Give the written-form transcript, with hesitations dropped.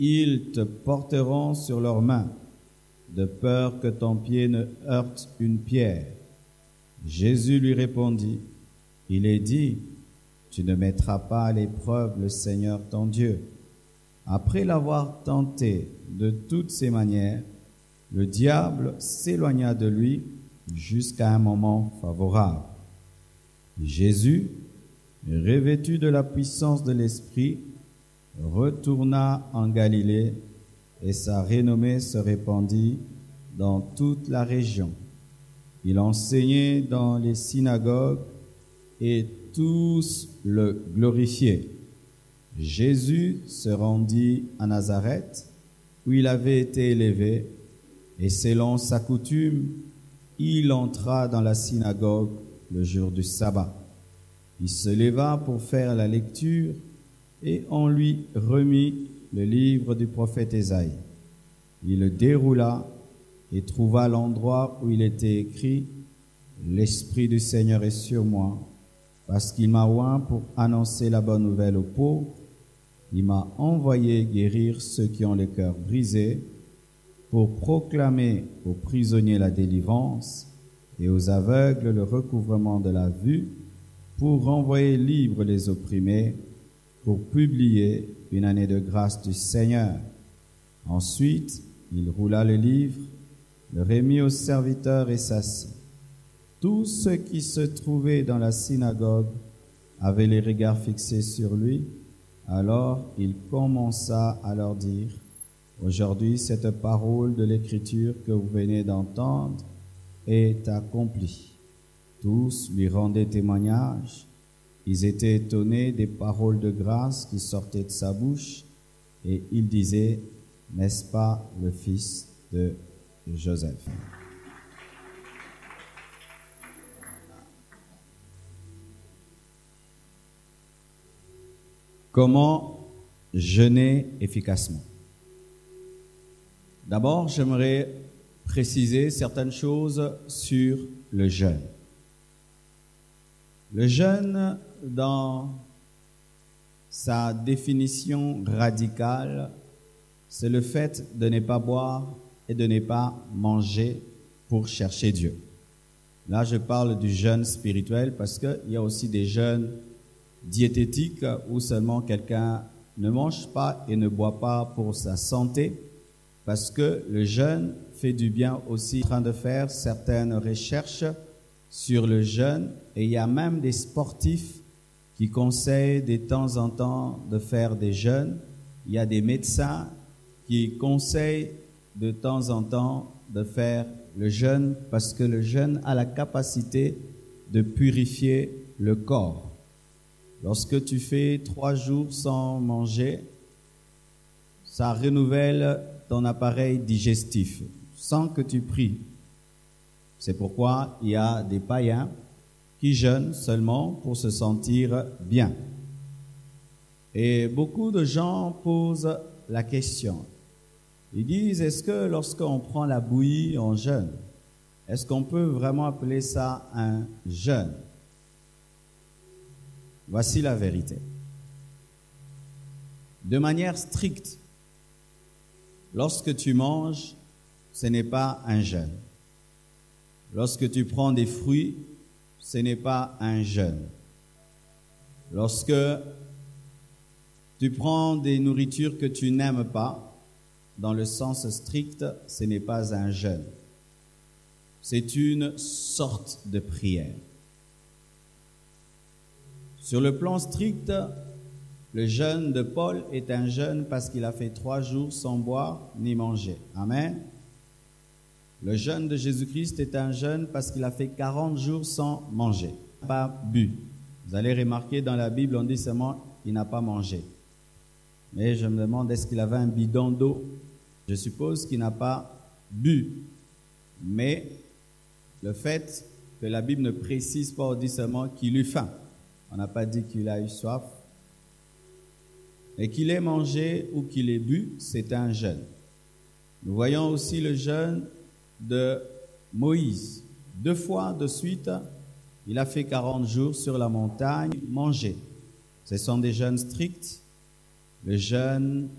Ils te porteront sur leurs mains, de peur que ton pied ne heurte une pierre. Jésus lui répondit, il est dit, tu ne mettras pas à l'épreuve le Seigneur ton Dieu. Après l'avoir tenté de toutes ses manières, le diable s'éloigna de lui jusqu'à un moment favorable. Jésus, revêtu de la puissance de l'Esprit, retourna en Galilée et sa renommée se répandit dans toute la région. Il enseignait dans les synagogues et tous le glorifiaient. Jésus se rendit à Nazareth, où il avait été élevé, et selon sa coutume, il entra dans la synagogue le jour du sabbat. Il se leva pour faire la lecture, et on lui remit le livre du prophète Ésaïe. Il le déroula et trouva l'endroit où il était écrit « L'Esprit du Seigneur est sur moi, parce qu'il m'a oint pour annoncer la bonne nouvelle aux pauvres. Il m'a envoyé guérir ceux qui ont le cœur brisé, pour proclamer aux prisonniers la délivrance et aux aveugles le recouvrement de la vue, pour renvoyer libres les opprimés, pour publier une année de grâce du Seigneur. » Ensuite, il roula le livre, le remit aux serviteurs et s'assit. Tous ceux qui se trouvaient dans la synagogue avaient les regards fixés sur lui. Alors il commença à leur dire, « Aujourd'hui, cette parole de l'Écriture que vous venez d'entendre est accomplie. » Tous lui rendaient témoignage. Ils étaient étonnés des paroles de grâce qui sortaient de sa bouche, et ils disaient, « N'est-ce pas le fils de Joseph ?» Comment jeûner efficacement? D'abord, j'aimerais préciser certaines choses sur le jeûne. Le jeûne, dans sa définition radicale, c'est le fait de ne pas boire et de ne pas manger pour chercher Dieu. Là, je parle du jeûne spirituel parce qu'il y a aussi des jeûnes diététiques où seulement quelqu'un ne mange pas et ne boit pas pour sa santé, parce que le jeûne fait du bien aussi. En train de faire certaines recherches sur le jeûne, et il y a même des sportifs qui conseillent de temps en temps de faire des jeûnes. Il y a des médecins qui conseillent de temps en temps de faire le jeûne, parce que le jeûne a la capacité de purifier le corps. Lorsque tu fais 3 jours sans manger, ça renouvelle ton appareil digestif sans que tu pries. C'est pourquoi il y a des païens qui jeûnent seulement pour se sentir bien. Et beaucoup de gens posent la question. Ils disent, est-ce que lorsqu'on prend la bouillie, on jeûne? Est-ce qu'on peut vraiment appeler ça un jeûne? Voici la vérité. De manière stricte, lorsque tu manges, ce n'est pas un jeûne. Lorsque tu prends des fruits, ce n'est pas un jeûne. Lorsque tu prends des nourritures que tu n'aimes pas, dans le sens strict, ce n'est pas un jeûne. C'est une sorte de prière. Sur le plan strict, le jeûne de Paul est un jeûne parce qu'il a fait 3 jours sans boire ni manger. Amen. Le jeûne de Jésus-Christ est un jeûne parce qu'il a fait 40 jours sans manger, pas bu. Vous allez remarquer dans la Bible, on dit seulement qu'il n'a pas mangé. Mais je me demande, est-ce qu'il avait un bidon d'eau? Je suppose qu'il n'a pas bu. Mais le fait que la Bible ne précise pas, on dit seulement qu'il eut faim. On n'a pas dit qu'il a eu soif. Et qu'il ait mangé ou qu'il ait bu, c'est un jeûne. Nous voyons aussi le jeûne de Moïse. 2 fois de suite, il a fait 40 jours sur la montagne, manger. Ce sont des jeûnes stricts. Le jeûne